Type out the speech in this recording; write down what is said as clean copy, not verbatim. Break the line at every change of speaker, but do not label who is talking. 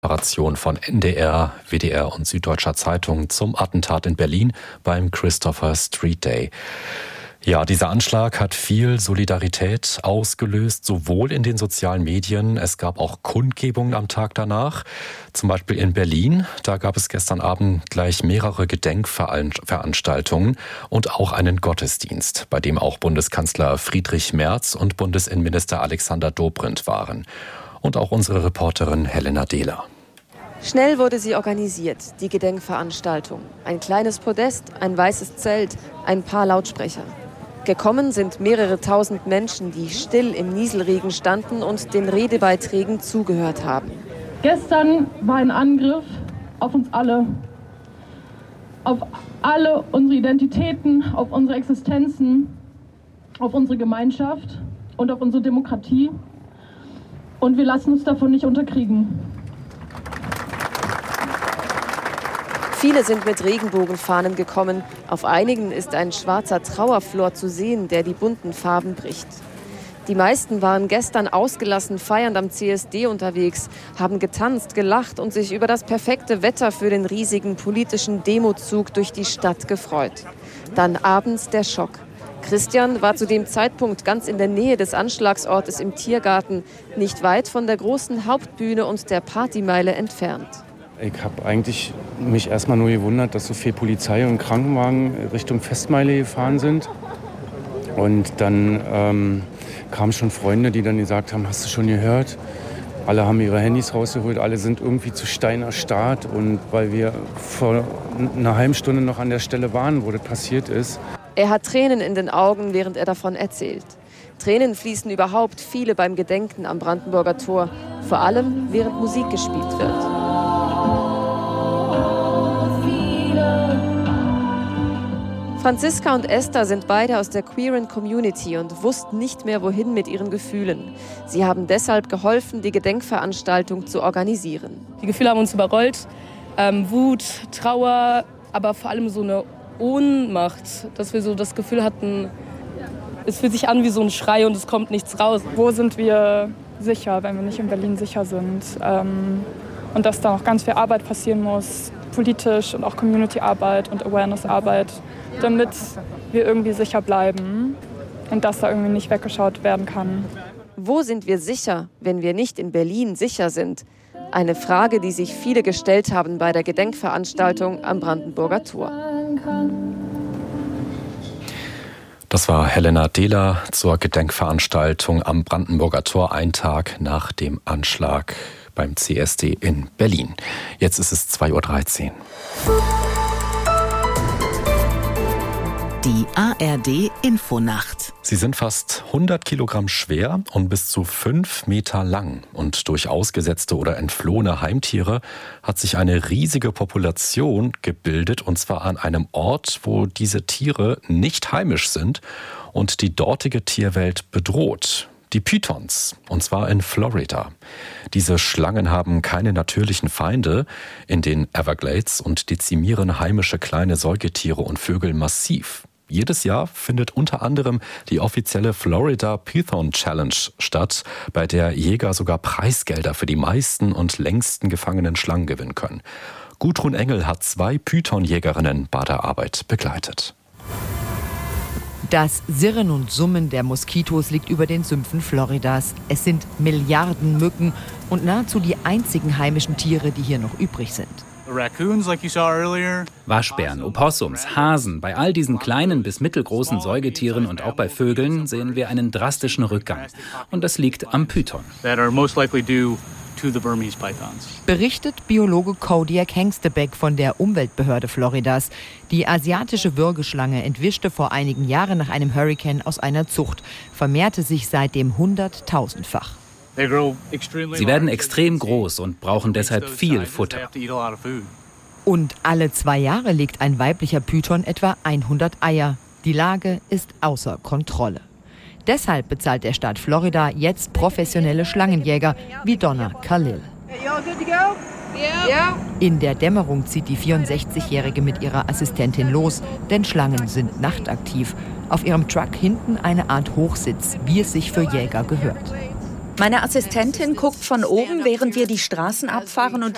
Operation von NDR, WDR und Süddeutscher Zeitung zum Attentat in Berlin beim Christopher Street Day. Ja, dieser Anschlag hat viel Solidarität ausgelöst, sowohl in den sozialen Medien. Es gab auch Kundgebungen am Tag danach, zum Beispiel in Berlin. Da gab es gestern Abend gleich mehrere Gedenkveranstaltungen und auch einen Gottesdienst, bei dem auch Bundeskanzler Friedrich Merz und Bundesinnenminister Alexander Dobrindt waren. Und auch unsere Reporterin Helena Dehler.
Schnell wurde sie organisiert, die Gedenkveranstaltung. Ein kleines Podest, ein weißes Zelt, ein paar Lautsprecher. Gekommen sind mehrere tausend Menschen, die still im Nieselregen standen und den Redebeiträgen zugehört haben.
Gestern war ein Angriff auf uns alle. Auf alle unsere Identitäten, auf unsere Existenzen, auf unsere Gemeinschaft und auf unsere Demokratie. Und wir lassen uns davon nicht unterkriegen.
Viele sind mit Regenbogenfahnen gekommen. Auf einigen ist ein schwarzer Trauerflor zu sehen, der die bunten Farben bricht. Die meisten waren gestern ausgelassen feiernd am CSD unterwegs, haben getanzt, gelacht und sich über das perfekte Wetter für den riesigen politischen Demozug durch die Stadt gefreut. Dann abends der Schock. Christian war zu dem Zeitpunkt ganz in der Nähe des Anschlagsortes im Tiergarten, nicht weit von der großen Hauptbühne und der Partymeile entfernt.
Ich habe eigentlich mich erstmal nur gewundert, dass so viel Polizei und Krankenwagen Richtung Festmeile gefahren sind. Und dann kamen schon Freunde, die dann gesagt haben, hast du schon gehört? Alle haben ihre Handys rausgeholt, alle sind irgendwie zu Stein erstarrt. Und weil wir vor einer halben Stunde noch an der Stelle waren, wo das passiert ist.
Er hat Tränen in den Augen, während er davon erzählt. Tränen fließen überhaupt viele beim Gedenken am Brandenburger Tor, vor allem während Musik gespielt wird. Franziska und Esther sind beide aus der queeren Community und wussten nicht mehr, wohin mit ihren Gefühlen. Sie haben deshalb geholfen, die Gedenkveranstaltung zu organisieren.
Die Gefühle haben uns überrollt. Wut, Trauer, aber vor allem so eine Ohnmacht, dass wir so das Gefühl hatten, es fühlt sich an wie so ein Schrei und es kommt nichts raus.
Wo sind wir sicher, wenn wir nicht in Berlin sicher sind? Und dass da noch ganz viel Arbeit passieren muss, politisch und auch Community-Arbeit und Awareness-Arbeit, damit wir irgendwie sicher bleiben und dass da irgendwie nicht weggeschaut werden kann.
Wo sind wir sicher, wenn wir nicht in Berlin sicher sind? Eine Frage, die sich viele gestellt haben bei der Gedenkveranstaltung am Brandenburger Tor.
Das war Helena Dehler zur Gedenkveranstaltung am Brandenburger Tor, einen Tag nach dem Anschlag beim CSD in Berlin. Jetzt ist es 2:13 Uhr.
Die ARD-Infonacht.
Sie sind fast 100 Kilogramm schwer und bis zu 5 Meter lang. Und durch ausgesetzte oder entflohene Heimtiere hat sich eine riesige Population gebildet, und zwar an einem Ort, wo diese Tiere nicht heimisch sind und die dortige Tierwelt bedroht. Die Pythons, und zwar in Florida. Diese Schlangen haben keine natürlichen Feinde in den Everglades und dezimieren heimische kleine Säugetiere und Vögel massiv. Jedes Jahr findet unter anderem die offizielle Florida Python Challenge statt, bei der Jäger sogar Preisgelder für die meisten und längsten gefangenen Schlangen gewinnen können. Gudrun Engel hat 2 Python-Jägerinnen bei der Arbeit begleitet.
Das Sirren und Summen der Moskitos liegt über den Sümpfen Floridas. Es sind Milliarden Mücken und nahezu die einzigen heimischen Tiere, die hier noch übrig sind.
Waschbären, Opossums, Hasen, bei all diesen kleinen bis mittelgroßen Säugetieren und auch bei Vögeln sehen wir einen drastischen Rückgang. Und das liegt am Python.
Berichtet Biologe Kodiak Hengstebeck von der Umweltbehörde Floridas. Die asiatische Würgeschlange entwischte vor einigen Jahren nach einem Hurrikan aus einer Zucht, vermehrte sich seitdem 100.000-fach.
Sie werden extrem groß und brauchen deshalb viel Futter.
Und alle 2 Jahre legt ein weiblicher Python etwa 100 Eier. Die Lage ist außer Kontrolle. Deshalb bezahlt der Staat Florida jetzt professionelle Schlangenjäger wie Donna Khalil. In der Dämmerung zieht die 64-Jährige mit ihrer Assistentin los, denn Schlangen sind nachtaktiv. Auf ihrem Truck hinten eine Art Hochsitz, wie es sich für Jäger gehört.
Meine Assistentin guckt von oben, während wir die Straßen abfahren und